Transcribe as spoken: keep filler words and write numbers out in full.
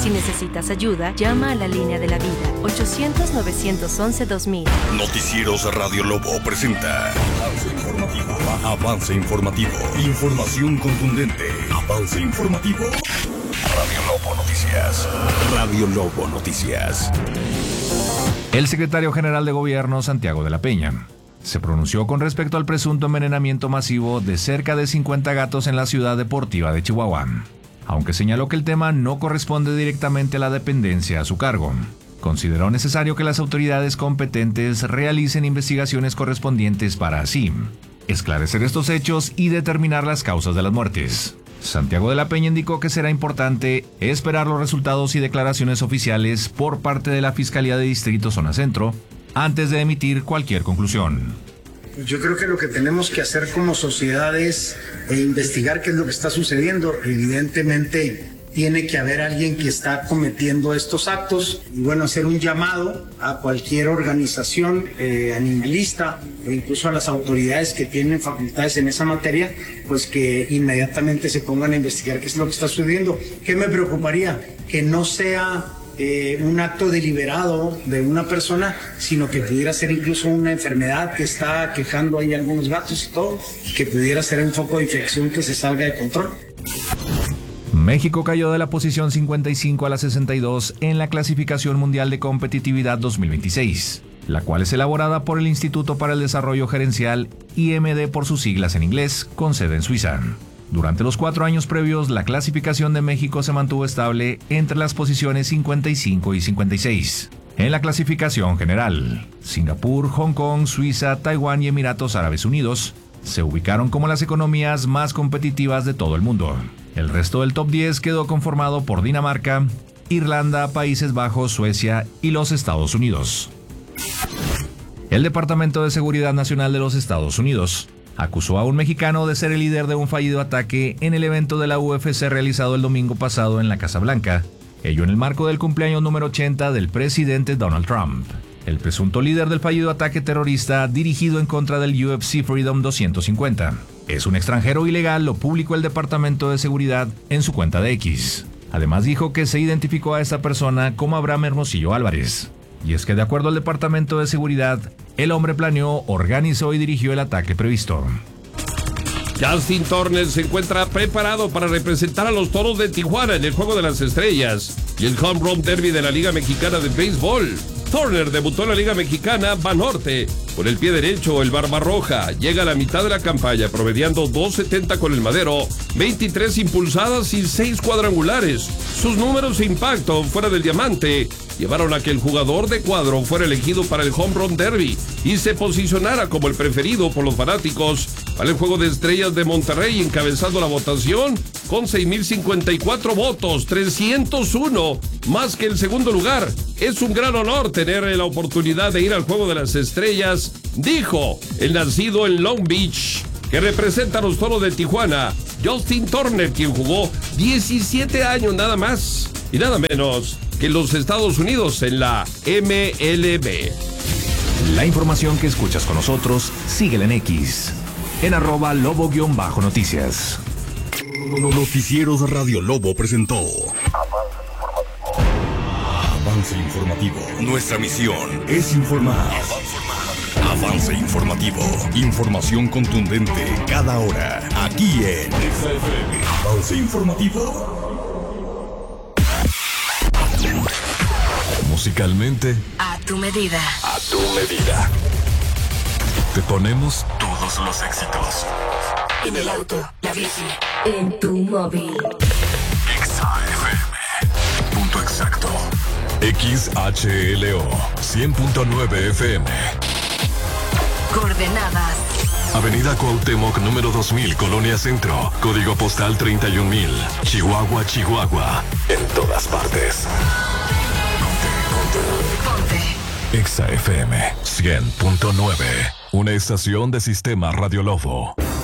Si necesitas ayuda, llama a la línea de la vida, ochocientos, novecientos once, dos mil. Noticieros Radio Lobo presenta Avance Informativo. Avance Informativo. Información contundente. Avance Informativo. Radio Lobo Noticias. Radio Lobo Noticias. El secretario general de Gobierno, Santiago de la Peña, se pronunció con respecto al presunto envenenamiento masivo de cerca de cincuenta gatos en la ciudad deportiva de Chihuahua, aunque señaló que el tema no corresponde directamente a la dependencia a su cargo. Consideró necesario que las autoridades competentes realicen investigaciones correspondientes para así esclarecer estos hechos y determinar las causas de las muertes. Santiago de la Peña indicó que será importante esperar los resultados y declaraciones oficiales por parte de la Fiscalía de Distrito Zona Centro antes de emitir cualquier conclusión. Yo creo que lo que tenemos que hacer como sociedad es eh, investigar qué es lo que está sucediendo. Evidentemente tiene que haber alguien que está cometiendo estos actos y bueno, hacer un llamado a cualquier organización eh, animalista e incluso a las autoridades que tienen facultades en esa materia, pues que inmediatamente se pongan a investigar qué es lo que está sucediendo. ¿Qué me preocuparía? Que no sea Eh, un acto deliberado de una persona, sino que pudiera ser incluso una enfermedad que está quejando ahí algunos gatos y todo, que pudiera ser un foco de infección que se salga de control. México cayó de la posición cincuenta y cinco a la sesenta y dos en la Clasificación Mundial de Competitividad dos mil veintiséis, la cual es elaborada por el Instituto para el Desarrollo Gerencial, I M D por sus siglas en inglés, con sede en Suiza. Durante los cuatro años previos, la clasificación de México se mantuvo estable entre las posiciones cincuenta y cinco y cincuenta y seis. En la clasificación general, Singapur, Hong Kong, Suiza, Taiwán y Emiratos Árabes Unidos se ubicaron como las economías más competitivas de todo el mundo. El resto del top diez quedó conformado por Dinamarca, Irlanda, Países Bajos, Suecia y los Estados Unidos. El Departamento de Seguridad Nacional de los Estados Unidos acusó a un mexicano de ser el líder de un fallido ataque en el evento de la U F C realizado el domingo pasado en la Casa Blanca, ello en el marco del cumpleaños número ochenta del presidente Donald Trump. El presunto líder del fallido ataque terrorista dirigido en contra del U F C Freedom doscientos cincuenta es un extranjero ilegal, lo publicó el Departamento de Seguridad en su cuenta de X. Además dijo que se identificó a esta persona como Abraham Hermosillo Álvarez. Y es que de acuerdo al Departamento de Seguridad, el hombre planeó, organizó y dirigió el ataque previsto. Justin Turner se encuentra preparado para representar a los Toros de Tijuana en el Juego de las Estrellas y el Home Run Derby de la Liga Mexicana de Béisbol. Turner debutó en la Liga Mexicana Banorte con el pie derecho, el Barbarroja. Llega a la mitad de la campaña promediando dos setenta con el madero, veintitrés impulsadas y seis cuadrangulares. Sus números de impacto fuera del diamante llevaron a que el jugador de cuadro fuera elegido para el Home Run Derby y se posicionara como el preferido por los fanáticos para el Juego de Estrellas de Monterrey, encabezando la votación con seis mil cincuenta y cuatro votos, trescientos uno más que el segundo lugar. Es un gran honor tener la oportunidad de ir al Juego de las Estrellas, dijo el nacido en Long Beach, que representa a los Toros de Tijuana, Justin Turner, quien jugó diecisiete años nada más y nada menos que en los Estados Unidos en la M L B. La información que escuchas con nosotros, síguela en X, en arroba lobo-noticias. Noticieros Radio Lobo presentó Avance Informativo. Nuestra misión es informar. Avance Informativo. Información contundente cada hora. Aquí en Avance Informativo. Musicalmente, A tu medida. a tu medida. Te ponemos todos los éxitos. En el auto, la bici, en tu móvil. Exa F M. Punto exacto. X H L O cien punto nueve F M. Coordenadas. Avenida Cuauhtémoc número dos mil, Colonia Centro. Código postal treinta y un mil. Chihuahua, Chihuahua. En todas partes. Ponte. Exa F M cien punto nueve. Una estación de Sistema Radio Lobo.